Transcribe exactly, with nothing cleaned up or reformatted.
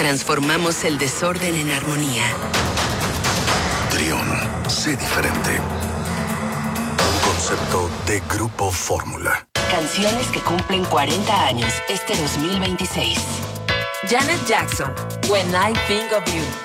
transformamos el desorden en armonía. Trión, sé diferente. Un concepto de Grupo Fórmula. Canciones que cumplen cuarenta años este dos mil veintiséis. Janet Jackson, When I Think of You.